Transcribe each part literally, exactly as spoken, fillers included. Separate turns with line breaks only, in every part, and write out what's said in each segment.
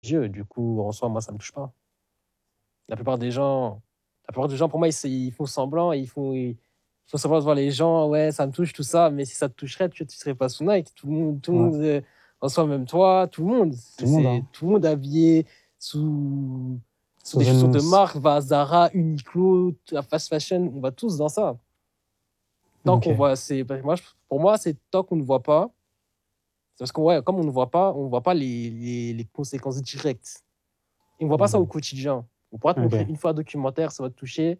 Dieu, du coup, en soi, moi, ça me touche pas. La plupart des gens la plupart des gens, pour moi, ils se ils font semblant, ils font ils font semblant devant les gens: «Ouais, ça me touche, tout ça», mais si ça te toucherait, tu tu serais pas sous Nike. Tout le monde tout le
Ouais,
monde, heu, en soi, même toi, tout le monde, c'est
tout le monde,
c'est
hein.
tout le monde habillé sous sous
Sous
des chaussures
une
de
s
marque, va à Zara, Uniqlo, t à fast fashion, on va tous dans ça. Tant qu'on
OK.
voit c'est bah, moi, je pour moi, c'est tant qu'on ne voit pas, c'est parce que, ouais, comme on ne voit pas, on voit pas les les les conséquences directes. Et on voit pas ça au
Mmh.
quotidien. On pourra te montrer
OK.
une fois un documentaire, ça va te toucher.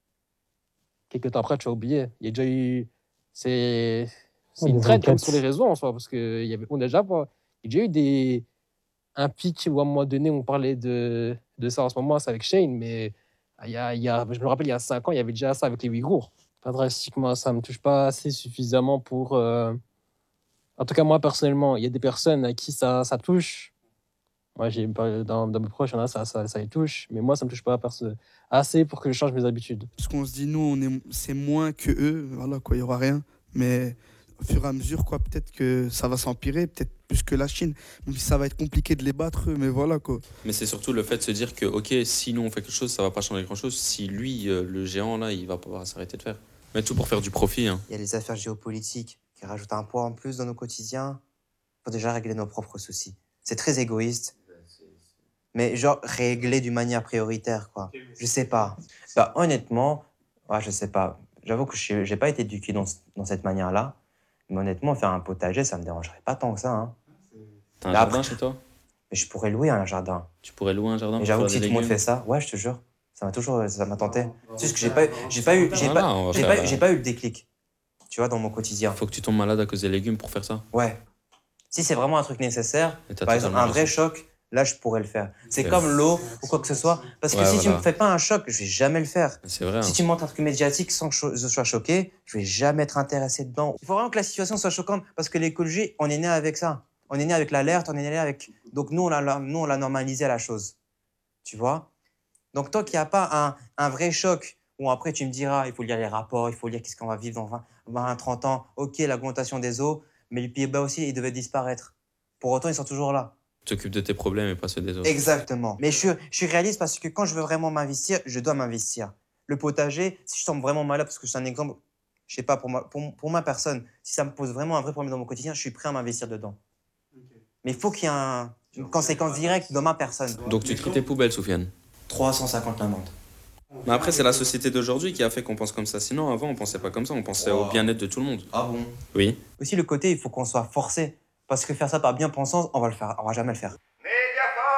Quelques temps après, tu vas oublier. Il y a déjà eu c'est
Ouais,
c'est une
des
trend comme sur les
enquêtes.
réseaux en soi, parce qu'il y avait on a déjà pas il y a déjà eu des un pic où à un moment donné, on parlait de de ça en ce moment, c'est avec Shein, mais il y a il y a je me rappelle, il y a cinq ans, il y avait déjà ça avec les Ouïghours. Pas drastiquement, ça me touche pas assez suffisamment pour, heu en tout cas, moi, personnellement, il y a des personnes à qui ça ça touche. Moi, j'ai pas dans dans mes proches, il y en a, ça ça ça les touche, mais moi, ça me touche pas perso assez pour que je change mes habitudes.
Parce qu'on se dit, nous, on est, c'est moins que eux, voilà, quoi, il y aura rien. Mais au fur et à mesure, quoi, peut-être que ça va s'empirer, peut-être plus que la Chine. Même si ça va être compliqué de les battre, eux, mais voilà, quoi.
Mais c'est surtout le fait de se dire que, ok, si nous on fait quelque chose, ça va pas changer grand-chose. Si lui, euh, le géant, là, il va pas s'arrêter de faire. Mais tout pour faire du profit, hein.
Il y a les affaires géopolitiques qui rajoutent un poids en plus dans nos quotidiens. Faut déjà régler nos propres soucis. C'est très égoïste, mais genre régler d'une manière prioritaire, quoi. Je sais pas. Bah honnêtement, ouais, je sais pas. J'avoue que je j'ai pas été éduqué dans, ce- dans cette manière-là. Mais honnêtement, faire un potager, ça me dérangerait pas tant que ça, hein.
T'as un
Mais
jardin
après,
chez toi?
mais je pourrais louer un jardin.
Tu pourrais louer un jardin
Mais
pour
j'avoue
faire
que
des
si tout le monde
légumes?
fait ça, ouais, je te jure, ça m'a toujours, ça m'a tenté. C'est juste que j'ai pas, eu- j'ai pas eu, j'ai
Voilà,
pas,
on va
j'ai
faire.
pas, eu- j'ai
euh,
pas eu le déclic, tu vois, dans mon quotidien.
Faut que tu tombes malade à cause des légumes pour faire ça.
Ouais. Si c'est vraiment un truc nécessaire,
Et t'as
par exemple,
totalement
un vrai
raison.
choc, là, je pourrais le faire. C'est
Ok.
comme l'eau ou quoi que ce soit. Parce que
Ouais,
si tu me
voilà.
fais pas un choc, je vais jamais le faire.
C'est vrai,
Si
hein.
tu me montres un truc médiatique sans que je je sois choqué, je vais jamais être intéressé dedans. Il faut vraiment que la situation soit choquante parce que l'écologie, on est né avec ça. On est né avec l'alerte, on est né avec. Donc nous, on l'a, nous, on l'a normalisé à la chose. Tu vois? Donc tant qu'il n'y a pas un, un vrai choc où après tu me diras, il faut lire les rapports, il faut lire qu'est-ce qu'on va vivre dans vingt, vingt, trente ans. Ok, l'augmentation des eaux, mais les Pays-Bas aussi, ils devaient disparaître. Pour autant, ils sont toujours là.
T'occupes de tes problèmes et pas ceux des autres.
Exactement. Mais je suis, je suis réaliste parce que quand je veux vraiment m'investir, je dois m'investir. Le potager, si je tombe vraiment malade, parce que c'est un exemple, je sais pas, pour, moi, pour, pour ma personne, si ça me pose vraiment un vrai problème dans mon quotidien, je suis prêt à m'investir dedans. Mais il faut qu'il y ait un- une conséquence directe dans ma personne.
Donc tu tries tes poubelles, Soufiane.
trois cent cinquante l'amende.
Mais après, c'est la société d'aujourd'hui qui a fait qu'on pense comme ça. Sinon, avant, on pensait pas comme ça. On pensait au
Wow.
bien-être de tout le monde.
Ah bon?
Oui.
Aussi, le côté, il faut qu'on soit forcé. Parce que faire ça par bien-pensance, on va le faire, on va jamais le faire.